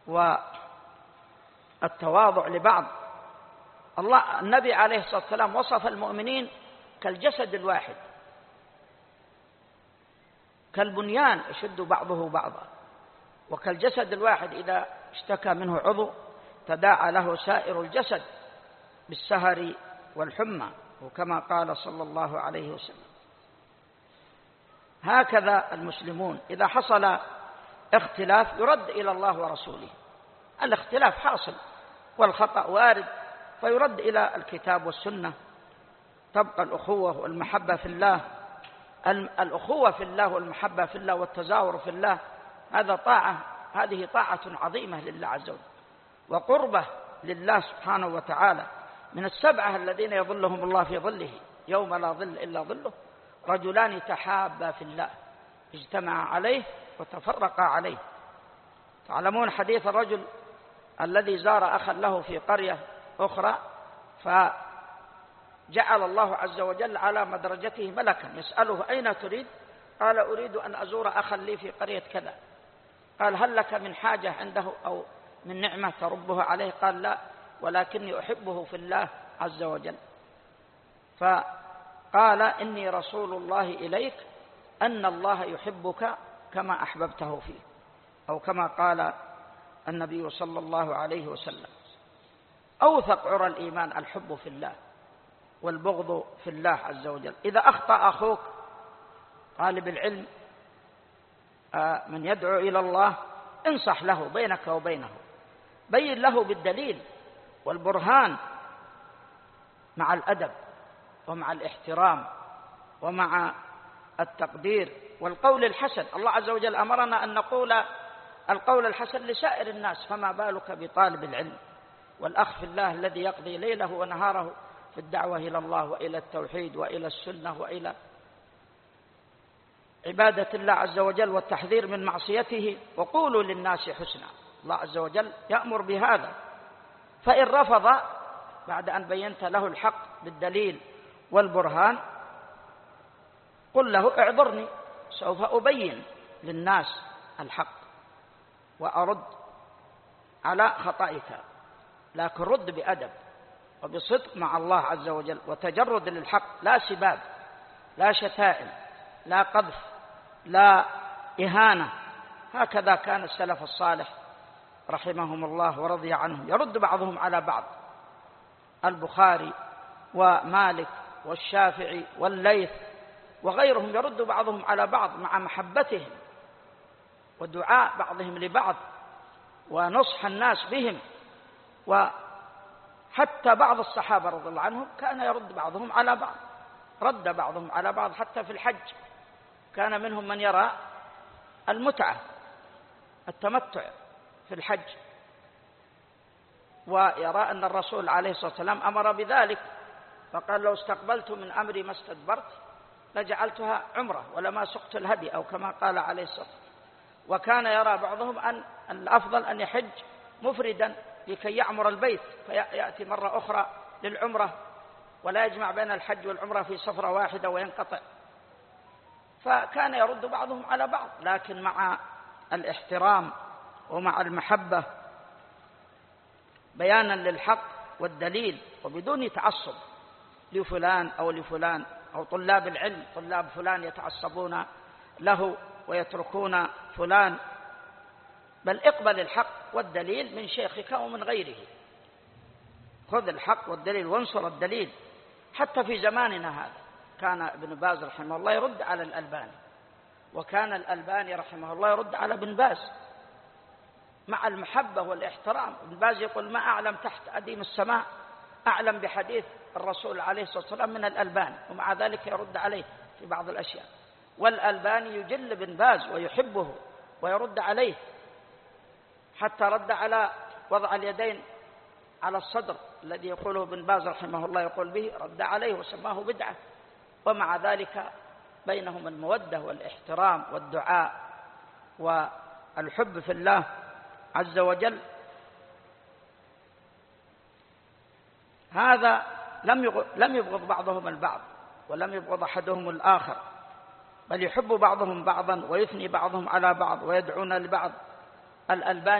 والتواضع لبعض. النبي عليه الصلاة والسلام وصف المؤمنين كالجسد الواحد، كالبنيان يشد بعضه بعضا، وكالجسد الواحد إذا اشتكى منه عضو تداعى له سائر الجسد بالسهر والحمى، وكما قال صلى الله عليه وسلم. هكذا المسلمون إذا حصل اختلاف يرد إلى الله ورسوله. الاختلاف حاصل والخطأ وارد، فيرد إلى الكتاب والسنة. تبقى الأخوة والمحبة في الله، الأخوة في الله والمحبة في الله والتزاور في الله، هذه طاعة عظيمة لله عز وجل وقربة لله سبحانه وتعالى. من السبعة الذين يظلهم الله في ظله يوم لا ظل إلا ظله: رجلان تحابا في الله اجتمعا عليه وتفرقا عليه. تعلمون حديث الرجل الذي زار أخا له في قرية أخرى، فجعل الله عز وجل على مدرجته ملكا يسأله: أين تريد؟ قال: أريد أن أزور أخا لي في قرية كذا. قال: هل لك من حاجة عنده أو من نعمة تربها عليه؟ قال: لا، ولكني أحبه في الله عز وجل. فقال: إني رسول الله إليك أن الله يحبك كما أحببته فيه، أو كما قال النبي صلى الله عليه وسلم. أوثق عرى الإيمان الحب في الله والبغض في الله عز وجل. إذا أخطأ أخوك طالب العلم من يدعو إلى الله، انصح له بينك وبينه، بين له بالدليل والبرهان مع الأدب ومع الاحترام ومع التقدير والقول الحسن. الله عز وجل أمرنا أن نقول القول الحسن لسائر الناس، فما بالك بطالب العلم والأخ في الله الذي يقضي ليله ونهاره في الدعوة إلى الله وإلى التوحيد وإلى السنة وإلى عبادة الله عز وجل والتحذير من معصيته. وقولوا للناس حسنا، الله عز وجل يأمر بهذا. فإن رفض بعد أن بينت له الحق بالدليل والبرهان، قل له: اعذرني، سوف أبين للناس الحق وأرد على خطئك، لكن رد بأدب وبصدق مع الله عز وجل وتجرد للحق، لا سباب، لا شتائم، لا قذف، لا إهانة. هكذا كان السلف الصالح رحمهم الله ورضي عنهم، يرد بعضهم على بعض. البخاري ومالك والشافعي والليث وغيرهم يرد بعضهم على بعض مع محبتهم ودعاء بعضهم لبعض ونصح الناس بهم. وحتى بعض الصحابة رضي الله عنهم كان يرد بعضهم على بعض، رد بعضهم على بعض حتى في الحج. كان منهم من يرى المتعة، التمتع في الحج، ويرى أن الرسول عليه الصلاة والسلام أمر بذلك، فقال: لو استقبلت من أمري ما استدبرت لجعلتها عمرة ولما سقت الهدي، أو كما قال عليه الصلاة والسلام. وكان يرى بعضهم أن الأفضل أن يحج مفردا لكي يعمر البيت، فيأتي مرة أخرى للعمرة ولا يجمع بين الحج والعمرة في سفرة واحدة وينقطع. فكان يرد بعضهم على بعض، لكن مع الاحترام ومع المحبة، بيانا للحق والدليل، وبدون تعصب لفلان أو لفلان، أو طلاب العلم، طلاب فلان يتعصبون له ويتركون فلان، بل اقبل الحق والدليل من شيخك ومن غيره. خذ الحق والدليل وانصر الدليل. حتى في زماننا هذا كان ابن باز رحمه الله يرد على الألباني، وكان الألباني رحمه الله يرد على ابن باز مع المحبة والاحترام. ابن باز يقول: ما أعلم تحت أديم السماء أعلم بحديث الرسول عليه الصلاة والسلام من الألباني، ومع ذلك يرد عليه في بعض الأشياء. والألباني يجل ابن باز ويحبه ويرد عليه، حتى رد على وضع اليدين على الصدر الذي يقوله ابن باز رحمه الله يقول به، رد عليه وسماه بدعة. ومع ذلك بينهم المودة والاحترام والدعاء والحب في الله عز وجل. هذا لم يبغض بعضهم البعض، ولم يبغض أحدهم الآخر، بل يحب بعضهم بعضا ويثني بعضهم على بعض ويدعون لبعض. الألباني